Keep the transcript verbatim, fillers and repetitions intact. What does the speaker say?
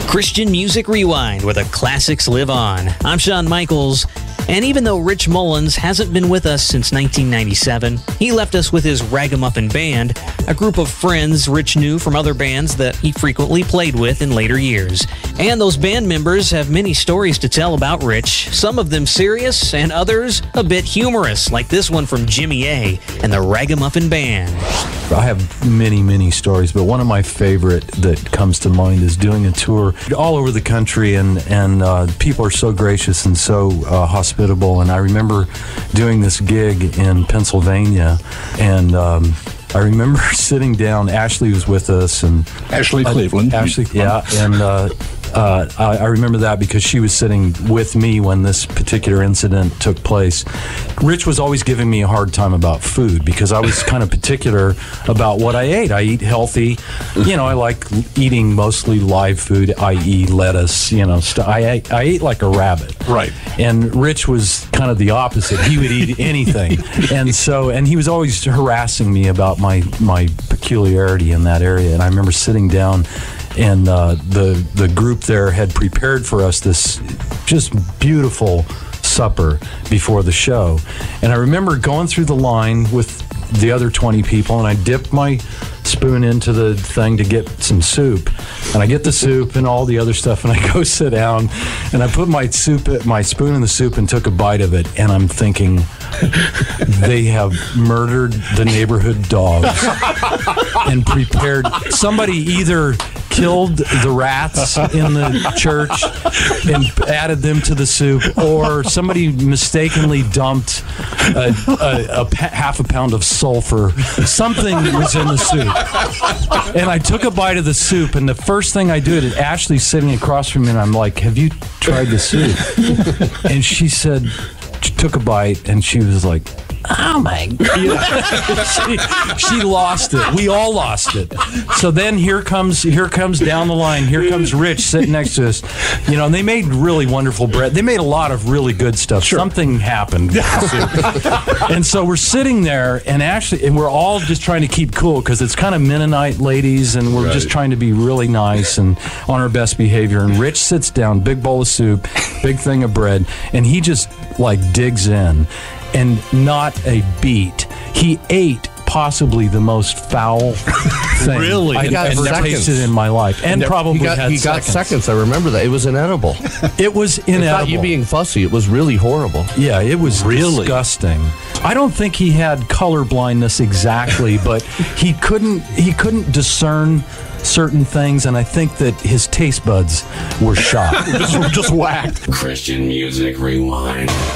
Christian Music Rewind, where the classics live on. I'm Shawn Michaels, and even though Rich Mullins hasn't been with us since nineteen ninety-seven, he left us with his Ragamuffin Band, a group of friends Rich knew from other bands that he frequently played with in later years. And those band members have many stories to tell about Rich, some of them serious and others a bit humorous, like this one from Jimmy A and the Ragamuffin Band. I have many, many stories, but one of my favorite that comes to mind is doing a tour all over the country, and, and uh, people are so gracious and so uh, hospitable. And I remember doing this gig in Pennsylvania, and um, I remember sitting down. Ashley was with us, and Ashley Cleveland. Uh, Ashley, yeah, and uh, uh, I, I remember that because she was sitting with me when this particular incident took place. Rich was always giving me a hard time about food because I was kind of particular about what I ate. I eat healthy, you know. I like eating mostly live food, that is, lettuce. You know, st- I ate, I ate like a rabbit. Right. And Rich was kind of the opposite. He would eat anything, and so and he was always harassing me about my my peculiarity in that area. And I remember sitting down, and uh, the the group there had prepared for us this just beautiful supper before the show. And I remember going through the line with the other twenty people, and I dipped my spoon into the thing to get some soup, and I get the soup and all the other stuff, and I go sit down, and I put my soup, my spoon in the soup, and took a bite of it, and I'm thinking, they have murdered the neighborhood dogs and prepared. Somebody either killed the rats in the church and added them to the soup, or somebody mistakenly dumped a, a, a pa- half a pound of sulfur. Something was in the soup. And I took a bite of the soup, and the first thing I did is Ashley's sitting across from me, and I'm like, have you tried the soup? And she said, she took a bite, and she was like, oh my God. she, she lost it. We all lost it. So then here comes here comes down the line, here comes Rich sitting next to us. You know, and they made really wonderful bread. They made a lot of really good stuff. Sure. Something happened. And so we're sitting there, and actually, and we're all just trying to keep cool because it's kind of Mennonite ladies, and we're right. just trying to be really nice and on our best behavior. And Rich sits down, big bowl of soup, big thing of bread, and he just like digs in. And not a beat. He ate possibly the most foul thing really? I've got ever seconds. tasted in my life, and there, probably he got, had he got seconds. seconds. I remember that. It was inedible. It was inedible. It's not you being fussy. It was really horrible. Yeah, it was really disgusting. I don't think he had color blindness exactly, but he couldn't he couldn't discern certain things, and I think that his taste buds were shot. just, just whacked. Christian Music Rewind.